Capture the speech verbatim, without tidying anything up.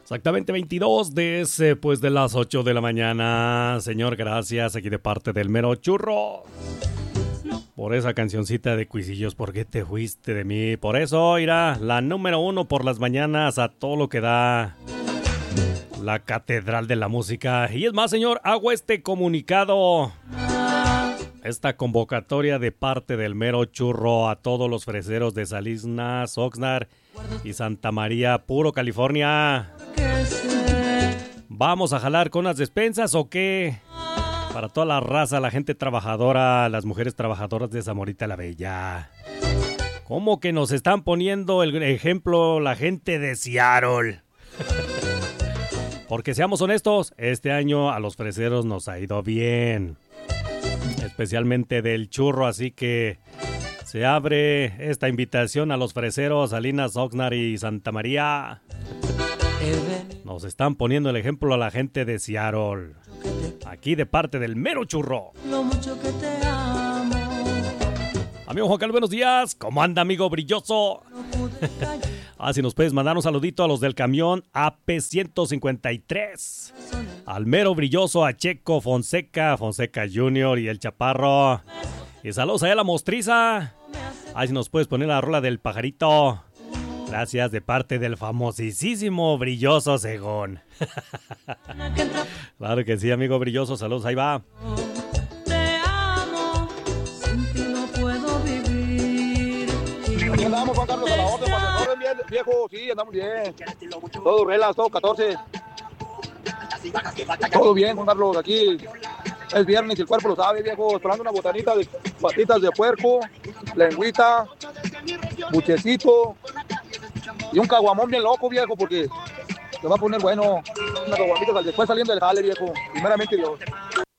Exactamente veintidós después pues, de las ocho de la mañana. Señor, gracias. Aquí de parte del Mero Churro. Por esa cancioncita de Cuisillos, ¿por qué te fuiste de mí? Por eso irá la número uno por las mañanas a todo lo que da la Catedral de la Música. Y es más, señor, hago este comunicado. Esta convocatoria de parte del Mero Churro a todos los freseros de Salinas, Oxnard y Santa María, Puro, California. ¿Vamos a jalar con las despensas o qué? Para toda la raza, la gente trabajadora, las mujeres trabajadoras de Zamorita la Bella. ¿Cómo que nos están poniendo el ejemplo la gente de Seattle? Porque seamos honestos, este año a los freseros nos ha ido bien. Especialmente del churro, así que se abre esta invitación a los freseros, Salinas, Oxnard y Santa María. Nos están poniendo el ejemplo a la gente de Seattle. Aquí de parte del Mero Churro. Lo mucho que te amo. Amigo Juan Carlos, buenos días. ¿Cómo anda, amigo brilloso? Ah, si nos puedes mandar un saludito a los del camión A P ciento cincuenta y tres. Al Mero Brilloso, a Checo, Fonseca, Fonseca junior y el Chaparro. Y saludos allá a la Mostriza. Ah, si nos puedes poner la rola del pajarito. Gracias de parte del famosísimo Brilloso Según. Claro que sí, amigo Brilloso. Saludos, ahí va. Te amo, sin ti no puedo vivir. Aquí andamos, Juan Carlos, a la orden, para el orden, bien, viejo, sí, andamos bien. Todo relax, todo catorce. Todo bien, Juan Carlos, aquí es viernes y el cuerpo lo sabe, viejo. Esperando una botanita de patitas de puerco, lengüita, buchecito y un caguamón bien loco, viejo, porque se va a poner bueno. Unas caguamitas después saliendo del jale, viejo. Primeramente Dios.